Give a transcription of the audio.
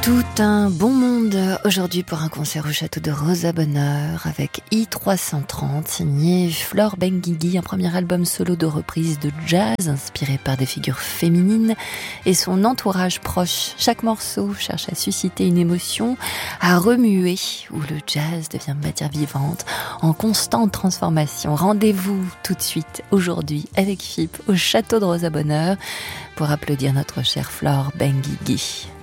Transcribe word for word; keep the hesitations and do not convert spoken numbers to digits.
Tout un bon monde aujourd'hui pour un concert au château de Rosa Bonheur avec I trois cent trente, signé Flore Benguigui, un premier album solo de reprise de jazz inspiré par des figures féminines et son entourage proche. Chaque morceau cherche à susciter une émotion, à remuer, où le jazz devient matière vivante en constante transformation. Rendez-vous tout de suite aujourd'hui avec F I P au château de Rosa Bonheur pour applaudir notre chère Flore Benguigui.